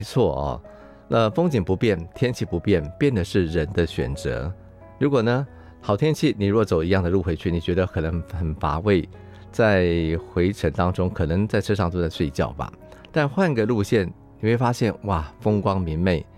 没错哦，那风景不变，天气不变，变的是人的选择。如果呢，好天气，你若走一样的路回去，你觉得可能很乏味，在回程当中，可能在车上都在睡觉吧。但换个路线，你会发现哇，风光明媚，